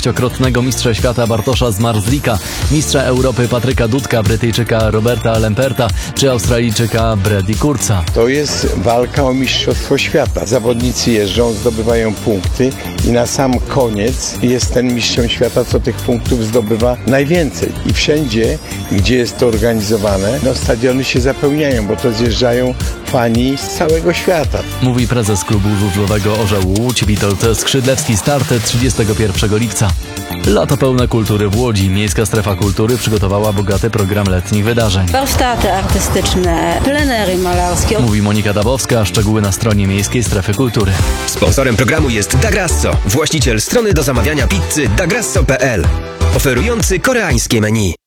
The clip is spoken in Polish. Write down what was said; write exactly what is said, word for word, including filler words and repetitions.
sześciokrotnego mistrza świata Bartosza Zmarzlika, mistrza Europy Patryka Dudka, Brytyjczyka Roberta Lemperta czy Australijczyka Brady Kurza. To jest walka o mistrzostwo świata. Zawodnicy jeżdżą, zdobywają punkty i na sam koniec jest ten mistrzem świata, co tych punktów zdobywa najwięcej. I wszędzie, gdzie jest to organizowane, no stadiony się zapełniają, bo to zjeżdżają fani z całego świata. Mówi prezes klubu żużlowego Orzeł Łódź Witold Skrzydlewski. Start trzydziestego pierwszego lipca. Lato pełne kultury w Łodzi. Miejska Strefa Kultury przygotowała bogaty program letnich wydarzeń. Warsztaty artystyczne, plenery malarskie. Mówi Monika Dabowska, szczegóły na stronie Miejskiej Strefy Kultury. Sponsorem programu jest Dagrasso, właściciel strony do zamawiania pizzy dagrasso kropka p l, oferujący koreańskie menu.